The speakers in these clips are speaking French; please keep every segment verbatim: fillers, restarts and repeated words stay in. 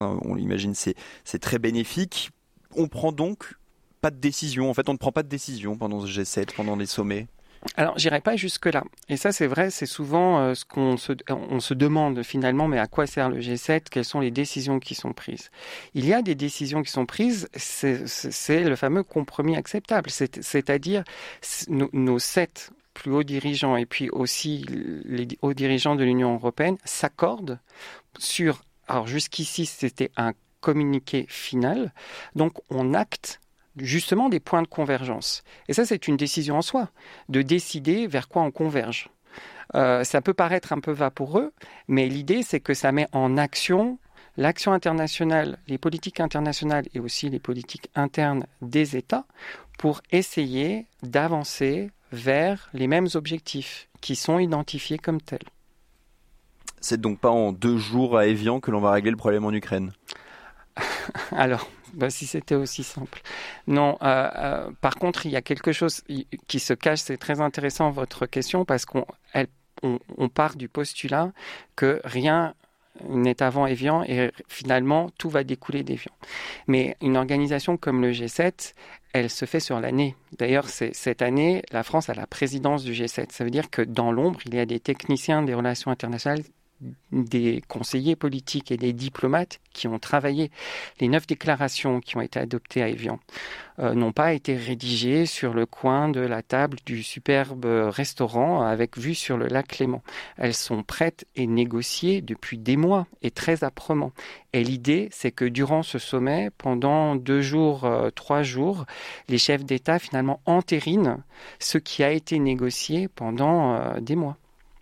On l'imagine, c'est, c'est très bénéfique. On prend donc pas de décision. En fait, on ne prend pas de décision pendant ce G sept, pendant les sommets. Alors, j'irai pas jusque-là. Et ça, c'est vrai, c'est souvent euh, ce qu'on se, on se demande finalement, mais à quoi sert le G sept? Quelles sont les décisions qui sont prises? Il y a des décisions qui sont prises, c'est, c'est, c'est le fameux compromis acceptable. C'est, c'est-à-dire, nos, nos sept plus hauts dirigeants et puis aussi les hauts dirigeants de l'Union européenne s'accordent sur, alors jusqu'ici, c'était un communiqué final. Donc, on acte justement des points de convergence. Et ça, c'est une décision en soi, de décider vers quoi on converge. Euh, ça peut paraître un peu vaporeux, mais l'idée, c'est que ça met en action l'action internationale, les politiques internationales et aussi les politiques internes des États pour essayer d'avancer vers les mêmes objectifs qui sont identifiés comme tels. C'est donc pas en deux jours à Évian que l'on va régler le problème en Ukraine? Alors, bah, si c'était aussi simple. Non, euh, euh, par contre, il y a quelque chose qui se cache. C'est très intéressant votre question parce qu'on elle, on, on part du postulat que rien n'est avant Évian et finalement tout va découler d'Évian. Mais une organisation comme le G sept, elle se fait sur l'année. D'ailleurs, c'est, cette année, la France a la présidence du G sept. Ça veut dire que dans l'ombre, il y a des techniciens des relations internationales, des conseillers politiques et des diplomates qui ont travaillé. Les neuf déclarations qui ont été adoptées à Évian euh, n'ont pas été rédigées sur le coin de la table du superbe restaurant avec vue sur le lac Léman. Elles sont prêtes et négociées depuis des mois et très âprement. Et l'idée, c'est que durant ce sommet, pendant deux jours, euh, trois jours, les chefs d'État finalement entérinent ce qui a été négocié pendant euh, des mois.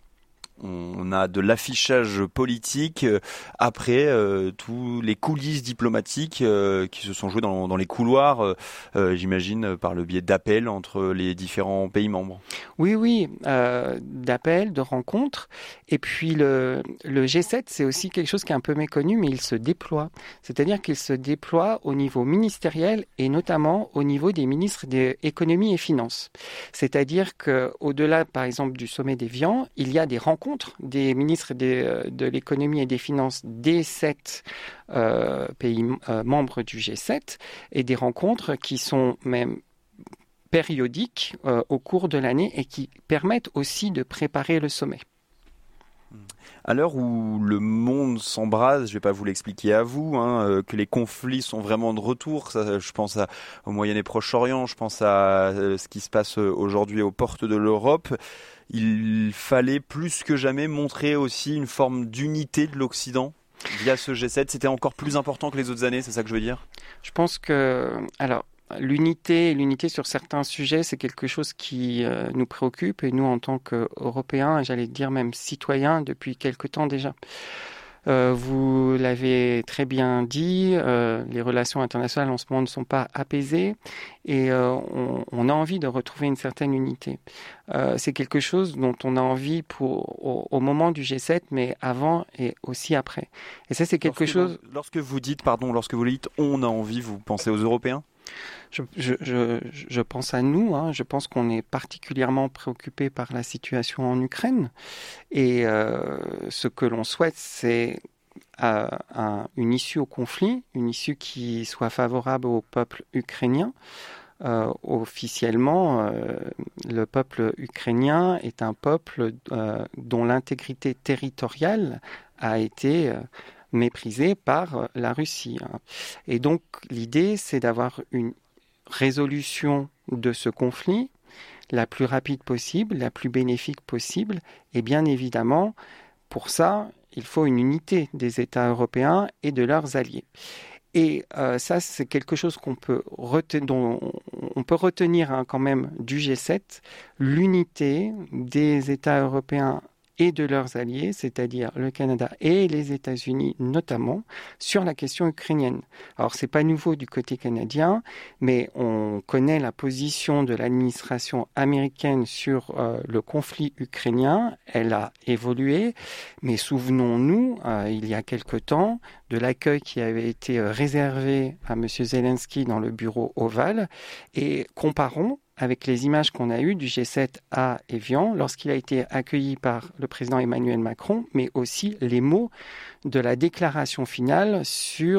On a de l'affichage politique après euh, tous les coulisses diplomatiques euh, qui se sont jouées dans, dans les couloirs, euh, euh, j'imagine, par le biais d'appels entre les différents pays membres. Oui, oui, euh, d'appels, de rencontres. Et puis le, le G sept, c'est aussi quelque chose qui est un peu méconnu, mais il se déploie. C'est-à-dire qu'il se déploie au niveau ministériel et notamment au niveau des ministres des économies et finances. C'est-à-dire qu'au-delà, par exemple, du sommet d'Évian, il y a des rencontres des ministres des, de l'économie et des finances des sept euh, pays euh, membres du G sept et des rencontres qui sont même périodiques euh, au cours de l'année et qui permettent aussi de préparer le sommet. À l'heure où le monde s'embrase, je ne vais pas vous l'expliquer à vous, hein, euh, que les conflits sont vraiment de retour, ça, je pense à, au Moyen et Proche-Orient, je pense à euh, ce qui se passe aujourd'hui aux portes de l'Europe. Il fallait plus que jamais montrer aussi une forme d'unité de l'Occident via ce G sept. C'était encore plus important que les autres années, c'est ça que je veux dire? Je pense que... Alors, L'unité, l'unité sur certains sujets, c'est quelque chose qui euh, nous préoccupe et nous, en tant qu'Européens, j'allais dire même citoyens, depuis quelque temps déjà. Euh, vous l'avez très bien dit, euh, les relations internationales en ce moment ne sont pas apaisées et euh, on, on a envie de retrouver une certaine unité. Euh, c'est quelque chose dont on a envie pour, au, au moment du G sept, mais avant et aussi après. Et ça, c'est quelque lorsque, chose... Lorsque vous dites, pardon, lorsque vous dites « on a envie », vous pensez aux Européens ? Je, je, je, je pense à nous, hein. Je pense qu'on est particulièrement préoccupé par la situation en Ukraine et euh, ce que l'on souhaite, c'est euh, un, une issue au conflit, une issue qui soit favorable au peuple ukrainien. Euh, officiellement, euh, le peuple ukrainien est un peuple euh, dont l'intégrité territoriale a été... Euh, méprisée par la Russie. Et donc, l'idée, c'est d'avoir une résolution de ce conflit la plus rapide possible, la plus bénéfique possible. Et bien évidemment, pour ça, il faut une unité des États européens et de leurs alliés. Et euh, ça, c'est quelque chose qu'on peut reten- dont on peut retenir hein, quand même du G sept, l'unité des États européens et de leurs alliés, c'est-à-dire le Canada et les États-Unis notamment, sur la question ukrainienne. Alors, c'est pas nouveau du côté canadien, mais on connaît la position de l'administration américaine sur euh, le conflit ukrainien. Elle a évolué, mais souvenons-nous, euh, il y a quelque temps, de l'accueil qui avait été réservé à M. Zelensky dans le bureau ovale, et comparons avec les images qu'on a eues du G sept à Évian lorsqu'il a été accueilli par le président Emmanuel Macron, mais aussi les mots de la déclaration finale sur